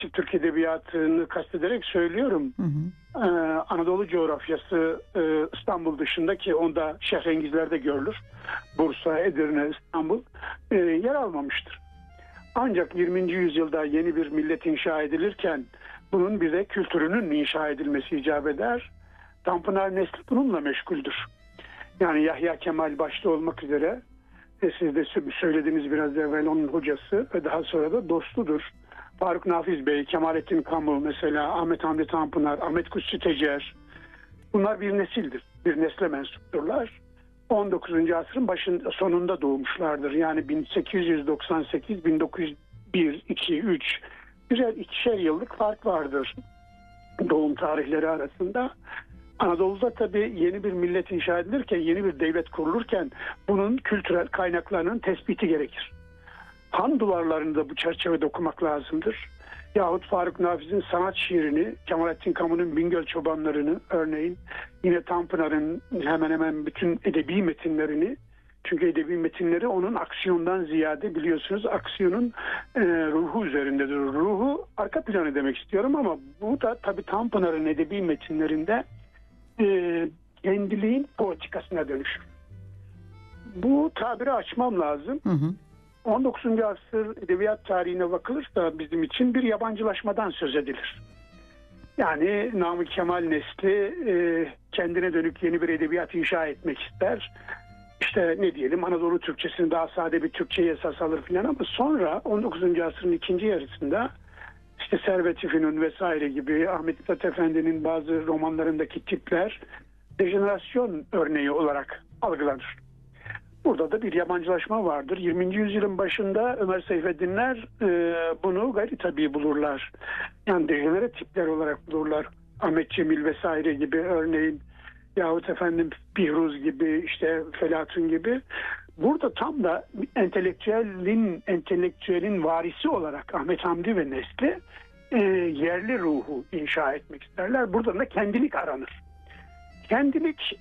Türk Edebiyatı'nı kastederek söylüyorum. Hı hı. Anadolu coğrafyası İstanbul dışında, ki onda şehrengizlerde görülür. Bursa, Edirne, İstanbul yer almamıştır. Ancak 20. yüzyılda yeni bir millet inşa edilirken bunun bir de kültürünün inşa edilmesi icap eder. Tanpınar nesli bununla meşguldür. Yani Yahya Kemal başta olmak üzere siz de söylediğiniz biraz evvel onun hocası ve daha sonra da dostudur. Faruk Nafiz Bey, Kemalettin Kamu mesela, Ahmet Hamdi Tanpınar, Ahmet Kutsi Tecer. Bunlar bir nesildir. Bir nesle mensupturlar. 19. asrın sonunda doğmuşlardır. Yani 1898, 1901, 2, 3 birer ikişer yıllık fark vardır doğum tarihleri arasında. Anadolu'da tabii yeni bir millet inşa edilirken, yeni bir devlet kurulurken bunun kültürel kaynaklarının tespiti gerekir. Han duvarlarını da bu çerçevede okumak lazımdır. Yahut Faruk Nafiz'in sanat şiirini, Kemalettin Kamu'nun Bingöl Çobanlarını örneğin, yine Tanpınar'ın hemen hemen bütün edebi metinlerini, çünkü edebi metinleri onun aksiyondan ziyade biliyorsunuz aksiyonun ruhu üzerindedir. Ruhu arka planı demek istiyorum ama bu da tabii Tanpınar'ın edebi metinlerinde kendiliğin poetikasına dönüşür. Bu tabiri açmam lazım. Hı hı. 19. asır edebiyat tarihine bakılırsa bizim için bir yabancılaşmadan söz edilir. Yani Namık Kemal nesli kendine dönük yeni bir edebiyat inşa etmek ister. İşte ne diyelim, Anadolu Türkçesini daha sade bir Türkçe'ye esas alır filan, ama sonra 19. asrın ikinci yarısında işte Servet-i Fünun vesaire gibi, Ahmet İsmet Efendi'nin bazı romanlarındaki tipler dejenerasyon örneği olarak algılanır. Burada da bir yabancılaşma vardır. 20. yüzyılın başında Ömer Seyfettinler bunu gayri tabii bulurlar. Yani dejenere tipler olarak bulurlar. Ahmet Cemil vesaire gibi örneğin, yahut efendim Bihruz gibi, işte Felatun gibi. Burada tam da entelektüelin varisi olarak Ahmet Hamdi ve nesli yerli ruhu inşa etmek isterler. Buradan da kendilik aranır. Kendilik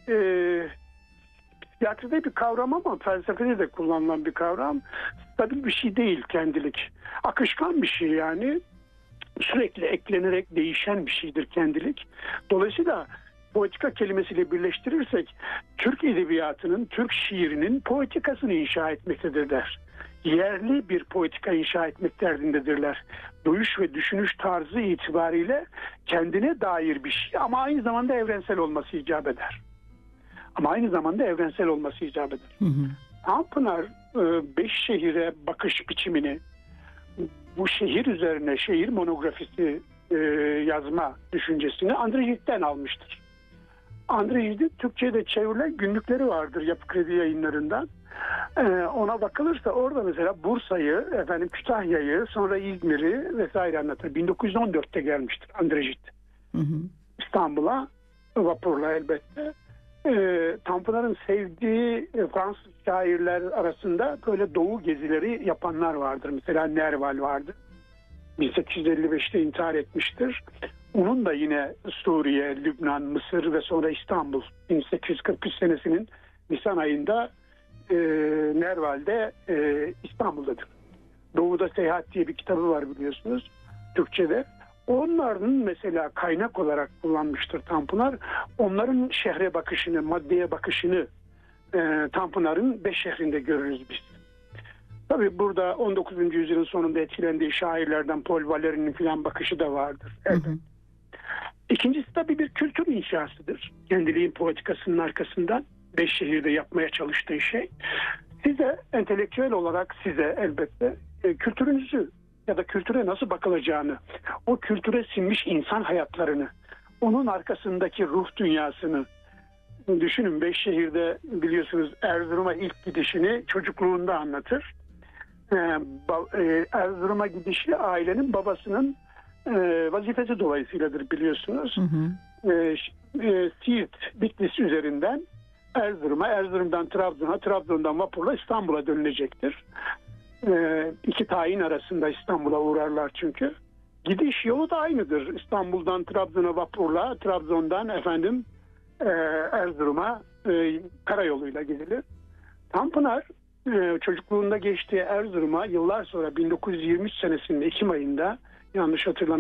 psikiyatride bir kavram ama felsefede de kullanılan bir kavram. Stabil bir şey değil kendilik. Akışkan bir şey yani. Sürekli eklenerek değişen bir şeydir kendilik. Dolayısıyla poetika kelimesiyle birleştirirsek Türk edebiyatının, Türk şiirinin poetikasını inşa etmektedir der. Yerli bir poetika inşa etmek derdindedirler. Duyuş ve düşünüş tarzı itibariyle kendine dair bir şey ama aynı zamanda evrensel olması icap eder. Hı hı. Tanpınar 5 şehire bakış biçimini, bu şehir üzerine şehir monografisi yazma düşüncesini André Gide'den almıştır. André Gide Türkçe'de çevrilen günlükleri vardır Yapı Kredi Yayınları'ndan. Ona bakılırsa orada mesela Bursa'yı, Kütahya'yı, sonra İzmir'i vesaire anlatır. 1914'te gelmiştir André Gide. Hı hı. İstanbul'a vapurla elbette. Tanpınar'ın sevdiği Fransız şairler arasında böyle doğu gezileri yapanlar vardır. Mesela Nerval vardı. 1855'te intihar etmiştir. Onun da yine Suriye, Lübnan, Mısır ve sonra İstanbul 1843 senesinin Nisan ayında Nerval'de İstanbul'dadır. Doğu'da Seyahat diye bir kitabı var biliyorsunuz Türkçe'de. Onların mesela kaynak olarak kullanmıştır Tanpınar. Onların şehre bakışını, maddeye bakışını Tanpınar'ın 5 şehrinde görürüz biz. Tabii burada 19. yüzyılın sonunda etkilendiği şairlerden Paul Valéry'nin filan bakışı da vardır. Evet. Hı hı. İkincisi tabii bir kültür inşasıdır. Kendiliğin poetikasının arkasından 5 şehirde yapmaya çalıştığı şey. Size entelektüel olarak elbette kültürünüzü ya da kültüre nasıl bakılacağını, o kültüre sinmiş insan hayatlarını, onun arkasındaki ruh dünyasını düşünün. 5 şehirde biliyorsunuz Erzurum'a ilk gidişini çocukluğunda anlatır. Erzurum'a gidişi ailenin babasının vazifesi dolayısıyladır biliyorsunuz. Hı hı. Siirt, Bitlis üzerinden Erzurum'a, Erzurum'dan Trabzon'a, Trabzon'dan vapurla İstanbul'a dönülecektir. 2 tayin arasında İstanbul'a uğrarlar çünkü. Gidiş yolu da aynıdır. İstanbul'dan Trabzon'a vapurla, Trabzon'dan Erzurum'a karayoluyla gidilir. Tanpınar çocukluğunda geçtiği Erzurum'a yıllar sonra 1923 senesinin Ekim ayında yanlış hatırlamıyorum.